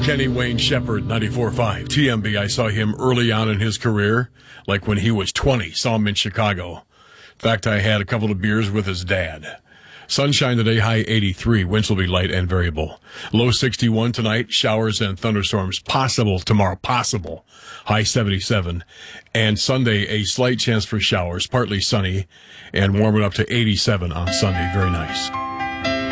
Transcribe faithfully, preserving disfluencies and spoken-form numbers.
Kenny Wayne Shepherd, ninety-four point five. T M B, I saw him early on in his career, like when he was twenty. Saw him in Chicago. In fact, I had a couple of beers with his dad. Sunshine today, high eighty-three. Winds will be light and variable. Low sixty-one tonight. Showers and thunderstorms possible tomorrow. Possible. High seventy-seven. And Sunday, a slight chance for showers. Partly sunny and warming up to eighty-seven on Sunday. Very nice.